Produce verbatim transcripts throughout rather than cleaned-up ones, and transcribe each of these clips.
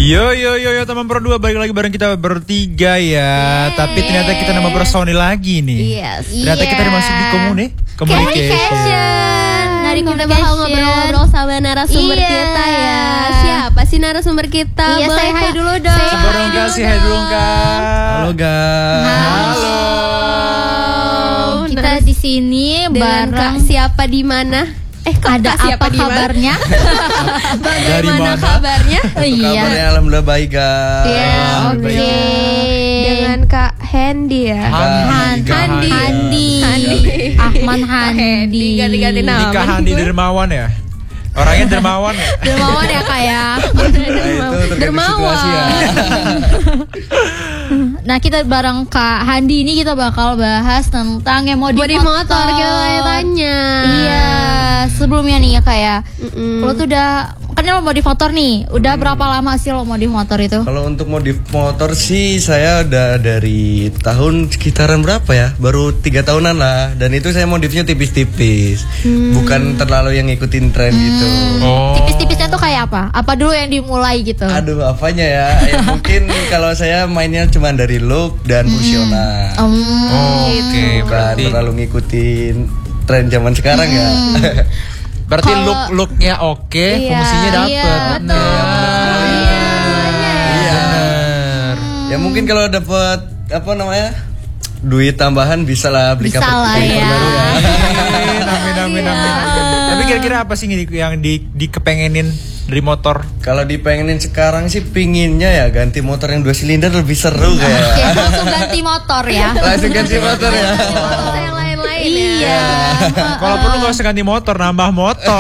Yo yo yo yo teman Pro dua, balik lagi bareng kita bertiga ya. Yeay. Tapi ternyata kita nambah personil lagi nih. Yes. Ternyata yeah. kita masuk di komune, communication. Hari kita bakal ngobrol-ngobrol sama narasumber yeah. kita ya. Siapa sih narasumber kita? Iya, saya hai dulu dong. Coba dong kasih hai dulu Kak. Halo guys. Halo. Kita di sini bareng siapa di mana? Eh, ada apa kabarnya? Bagaimana kabarnya? Iya. Kabarnya alhamdulillah baik guys. Iya, oke. Okay. Dengan Kak Handi ya. Handi. Handi. Handi. Handi. Ahman Handi. Ganti-ganti nama. Nikah Handi Dermawan ya. Orangnya dermawan ya? Dermawan ya Kak ya. Dermawan. Ya. Nah kita bareng Kak Handi ini kita bakal bahas tentang yang modif Modif motor kita tanya. Iya. Sebelumnya nih ya Kak ya. Lo tuh udah kan lo modif motor nih. Udah hmm. berapa lama sih lo modif motor itu? Kalau untuk modif motor sih saya udah dari tahun sekitaran berapa ya? Baru tiga tahunan lah. Dan itu saya modifnya tipis-tipis. Hmm. Bukan terlalu yang ngikutin tren hmm. gitu. Oh. Tipis-tipisnya tuh kayak apa? Apa dulu yang dimulai gitu? Aduh, apanya ya? Ya mungkin kalau saya mainnya cuma dari look dan fungsional. Hmm. Oh, Oke, okay. Bukan berarti terlalu ngikutin tren zaman sekarang hmm. ya. Berarti Kalo, look looknya oke, okay, iya, fungsinya dapet. Iya, betul. Iya, iya. Hmm. Ya mungkin kalau dapet apa namanya duit tambahan bisa lah beli bisa lah ya. baru ya. Amin amin amin. Tapi kira-kira apa sih yang di dikepengenin dari motor? Kalau dipengenin sekarang sih pinginnya ya ganti motor yang dua silinder lebih seru kayak. Oke, langsung ganti motor ya. Langsung ganti motor ya. Yang lain-lain iya. ya. Kalau perlu nggak usah ganti motor, nambah motor.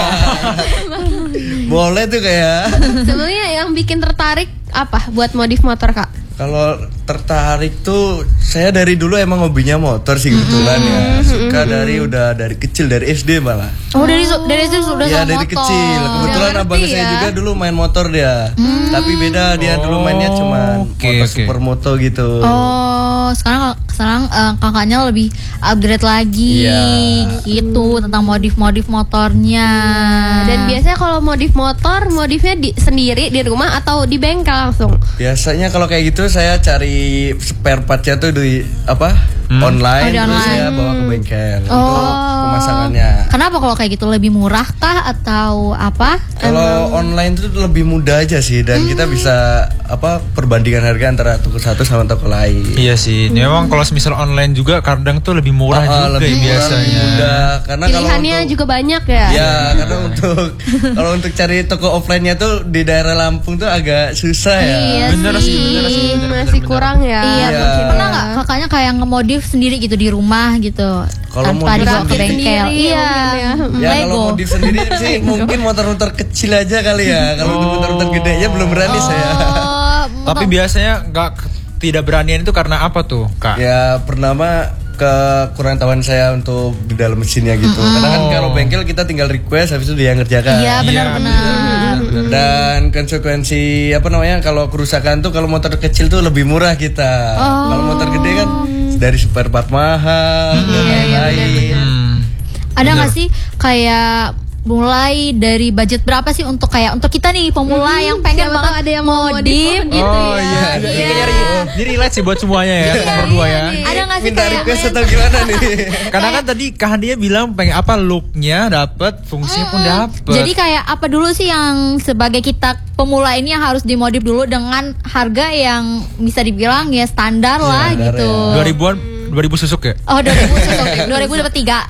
Boleh tuh kayak. Sebenarnya yang bikin tertarik apa buat modif motor Kak? Kalau tertarik tuh saya dari dulu emang hobinya motor sih kebetulan mm-hmm. ya. Suka mm-hmm. dari udah dari kecil dari S D malah. Oh dari dari S D sudah ya, sama dari motor. kecil. Kebetulan Udah abang ya. saya juga dulu main motor dia. Mm. Tapi beda dia oh, dulu mainnya cuma okay, motor okay. supermoto gitu. Oh, sekarang sekarang uh, kakaknya lebih upgrade lagi yeah. gitu tentang modif-modif motornya. Dan biasanya kalau modif motor, modifnya di, sendiri di rumah atau di bengkel langsung? Biasanya kalau kayak gitu saya cari spare partnya tuh di apa hmm. online, oh, terus online. saya bawa ke bengkel oh. untuk pemasangannya. Kenapa kalau kayak gitu lebih murah kah atau apa? Kalau um, online tuh lebih mudah aja sih dan hmm. kita bisa apa perbandingan harga antara toko satu sama toko lain. Iya sih, hmm. memang kalau misal online juga kadang tuh lebih murah oh, juga lebih ya, murah, biasanya. Lebih mudah karena pilihannya kalau untuk, juga banyak ya. Ya karena untuk kalau untuk cari toko offline-nya tuh di daerah Lampung tuh agak susah ya. Iya bener sih, bener sih, bener, masih bener, kurang bener. ya. Iya, iya. Pernah nggak kakaknya kayak ngemodif sendiri gitu di rumah gitu? Kalau tanpa dibawa ke bengkel. Iya. Ya kalau modif sendiri sih mungkin motor-motor kecil aja kali ya. Kalau untuk motor-motor gedenya belum berani oh, saya. Tapi biasanya nggak tidak beranian itu karena apa tuh Kak? Ya pertama kekurang tahuan saya untuk di dalam mesinnya gitu. Mm-hmm. Karena kan kalau bengkel kita tinggal request habis itu dia ngerjakan. Iya benar-benar. Dan konsekuensi apa namanya kalau kerusakan tuh kalau motor kecil tuh lebih murah kita. Oh. Kalau motor gede kan dari spare part mahal mm-hmm. dan lain-lain. Iya, hmm. Ada nggak sih kayak mulai dari budget berapa sih untuk kayak untuk kita nih pemula hmm, yang pengen banget ada yang mau modif gitu oh, ya. Iya, iya. Jadi relate sih buat semuanya ya, nomor dua ya. Ada nggak sih minta kayak request atau gimana nih? Karena kan tadi Kak Handia bilang pengen apa looknya dapet, fungsinya pun dapet. Jadi kayak apa dulu sih yang sebagai kita pemula ini yang harus dimodif dulu dengan harga yang bisa dibilang ya standar ya, lah standar gitu. Ya. dua ribuan dua ribu susuk ya? Oh dua ribu susuk, dua ribu dapat tiga.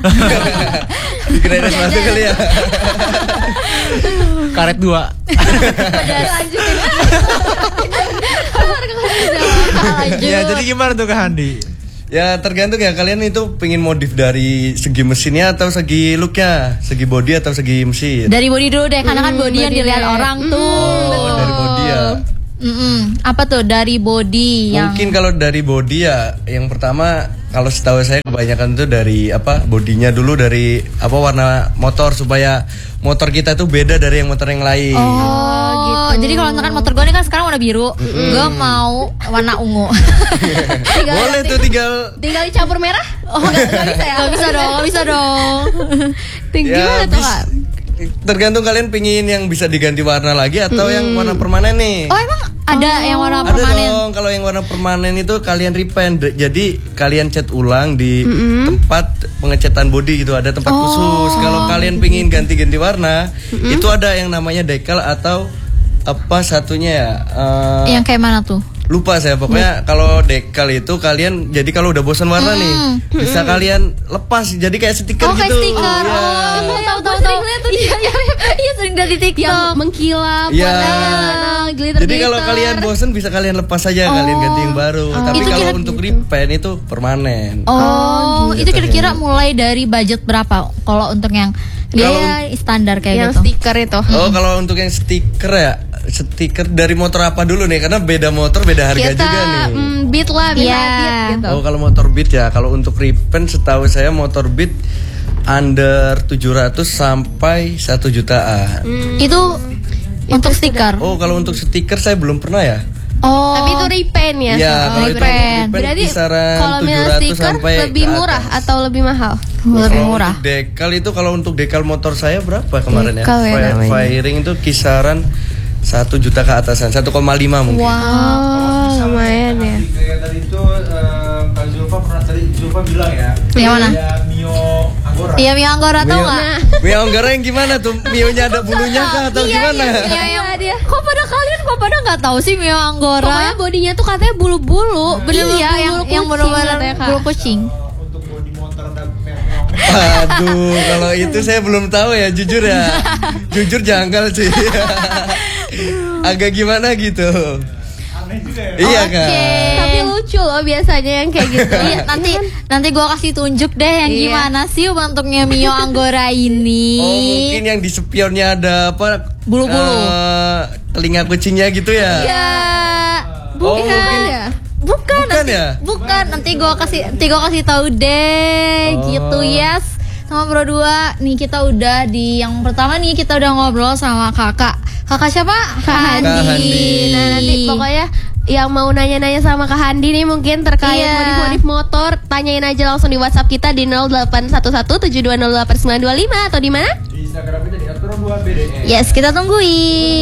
Dikirain sesuatu kali ya. Karet dua. Lanjutin. Ya jadi gimana tuh Kak Handi? Ya tergantung ya kalian itu pengen modif dari segi mesinnya atau segi looknya, segi body atau segi mesin. Dari body dulu deh, karena kan body Hmm, yang body dilihat deh. orang Hmm, tuh. Oh, dari body ya. Mm-mm. Apa tuh dari body yang Mungkin kalau dari body ya yang pertama kalau setahu saya kebanyakan tuh dari apa bodinya dulu dari apa warna motor supaya motor kita tuh beda dari yang motor yang lain. Oh, gitu. Jadi kalau misalkan motor gue ini kan sekarang warna biru, mm-hmm. gue mau warna ungu. tinggal, Boleh tuh tinggal tinggal dicampur merah. Oh, nggak bisa ya? Nggak bisa dong, nggak bisa dong. Tinggal ya, tuh Kak. tergantung kalian pingin yang bisa diganti warna lagi atau Hmm. yang warna permanen nih. Oh emang ada yang warna Ada permanen? dong, kalau yang warna permanen itu kalian repaint. D- Jadi kalian cat ulang di tempat pengecatan body gitu, ada tempat khusus. Kalau kalian pingin ganti-ganti warna, itu ada yang namanya decal atau apa satunya ya? eh, Yang kayak mana tuh? lupa saya pokoknya kalau decal itu kalian jadi kalau udah bosan warna nih bisa kalian lepas jadi kayak stiker Oh gitu. kayak stiker. Iya. Oh, Iya, tahu gua tahu sering tahu. lihat tuh Iya iya iya sering dari Yang TikTok. mengkilap, Iya. warna glitter. Jadi kalau kalian bosan bisa kalian lepas saja kalian ganti yang baru. Tapi Itu kalau kira- untuk repaint itu permanen. Oh, gitu. itu kira-kira mulai dari budget berapa? Kalau untuk yang Kalau ya standar kayak yang gitu. stiker itu. Oh kalau untuk yang stiker ya stiker dari motor apa dulu nih karena beda motor beda harga Kita juga nih. mm, beat lah, Iya. misalnya beat gitu. Oh kalau motor Beat ya kalau untuk repaint setahu saya motor Beat under tujuh ratus sampai satu jutaan. Itu untuk stiker. Oh kalau untuk stiker saya belum pernah ya. Oh. Tapi itu repaint ya. Iya, Oh, kalau itu repaint. repaint Berarti kisaran kalau tujuh misalnya ratus stiker sampai lebih ke murah atas. atau lebih mahal? lebih Kalau murah. untuk dekal itu kalau untuk dekal motor saya berapa kemarin Dekal ya ya? Fi- namanya. Firing itu kisaran satu juta ke atasan, satu koma lima mungkin. Oh, lumayan ya. Kayak tadi itu eh, Kak Zulfa pernah tadi Zulfa bilang ya. Yang mana? Ya Mio Anggora. Iya Mio Anggora tau Mio, nggak? Mio Anggora yang gimana tuh? Mio-nya ada bulunya kah atau gimana? Iya yang dia. Kok pada kalian kok pada nggak tahu sih Mio Anggora? Pokoknya bodinya tuh katanya bulu-bulu, bener-bener Iya yang bulu yang kucing benar-benar katanya, Kak. bulu kucing. Untuk body motor ada meong-meong. Aduh, kalau itu saya belum tahu ya, jujur ya. Jujur janggal sih. Agak gimana gitu. Aneh juga ya. Iya Oke. kan? Tapi lucu loh biasanya yang kayak gitu. Iya, nanti nanti gua kasih tunjuk deh yang Iya. gimana sih bentuknya Mio Anggora ini. Oh mungkin yang di spionnya ada apa? Bulu-bulu. eh, telinga kucingnya gitu ya? Ya. Oh Bukan. mungkin ya? Bukan, Bukan nanti, ya? bukan nanti gua kasih nanti gua kasih tahu deh Oh. gitu yes sama Bro dua nih kita udah di yang pertama nih kita udah ngobrol sama kakak kakak siapa Kak Handi. Handi. Nah nanti pokoknya yang mau nanya-nanya sama Kak Handi nih mungkin terkait Iya. modif-modif motor, tanyain aja langsung di WhatsApp kita di nol delapan satu satu tujuh dua nol delapan sembilan dua lima atau di mana? Di Instagram kita di Arturo dua B D E. Yes kita tungguin.